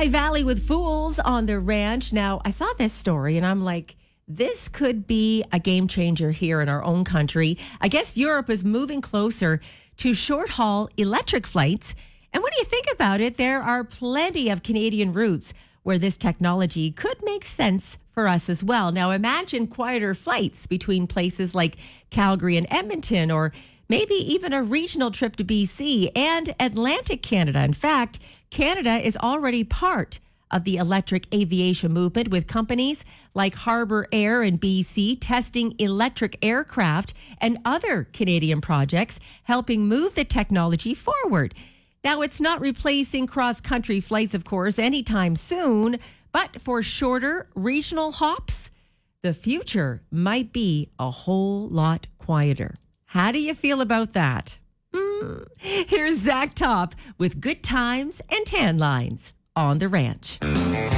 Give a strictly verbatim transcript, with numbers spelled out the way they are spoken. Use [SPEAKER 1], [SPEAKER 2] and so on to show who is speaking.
[SPEAKER 1] Sky Valley with Fools on the ranch. Now, I saw this story and I'm like, this could be a game changer here in our own country. I guess Europe is moving closer to short haul electric flights. And when you think about it, there are plenty of Canadian routes where this technology could make sense for us as well. Now, imagine quieter flights between places like Calgary and Edmonton, or maybe even a regional trip to B C and Atlantic Canada. In fact, Canada is already part of the electric aviation movement, with companies like Harbour Air in B C testing electric aircraft and other Canadian projects helping move the technology forward. Now, it's not replacing cross-country flights, of course, anytime soon, but for shorter regional hops, the future might be a whole lot quieter. How do you feel about that? Mm. Here's Zach Top with Good Times and Tan Lines on the ranch.